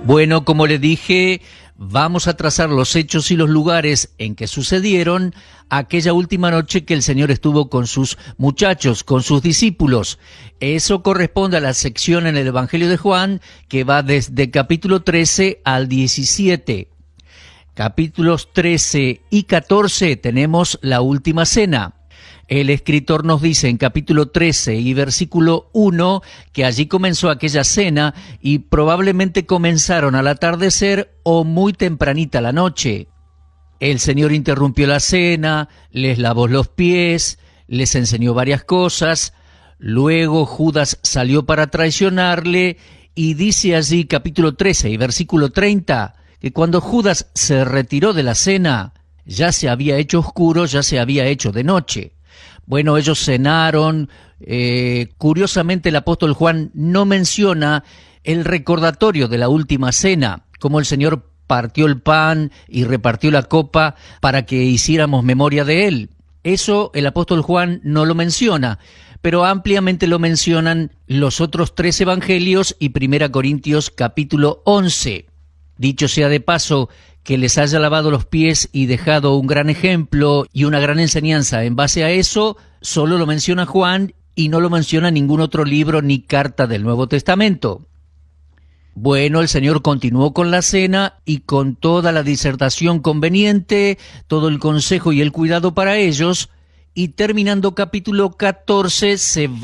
Bueno, como le dije, vamos a trazar los hechos y los lugares en que sucedieron aquella última noche que el Señor estuvo con sus muchachos, con sus discípulos. Eso corresponde a la sección en el Evangelio de Juan que va desde capítulo 13 al 17. Capítulos 13 y 14 tenemos la última cena. El escritor nos dice en capítulo 13 y versículo 1 que allí comenzó aquella cena y probablemente comenzaron al atardecer o muy tempranita la noche. El Señor interrumpió la cena, les lavó los pies, les enseñó varias cosas, luego Judas salió para traicionarle y dice allí capítulo 13 y versículo 30 que cuando Judas se retiró de la cena ya se había hecho oscuro, ya se había hecho de noche. Bueno, ellos cenaron. Curiosamente el apóstol Juan no menciona el recordatorio de la última cena, como el Señor partió el pan y repartió la copa para que hiciéramos memoria de él. Eso el apóstol Juan no lo menciona, pero ampliamente lo mencionan los otros 3 evangelios y 1 Corintios capítulo 11. Dicho sea de paso, que les haya lavado los pies y dejado un gran ejemplo y una gran enseñanza en base a eso, solo lo menciona Juan y no lo menciona ningún otro libro ni carta del Nuevo Testamento. Bueno, el Señor continuó con la cena y con toda la disertación conveniente, todo el consejo y el cuidado para ellos, y terminando capítulo 14 se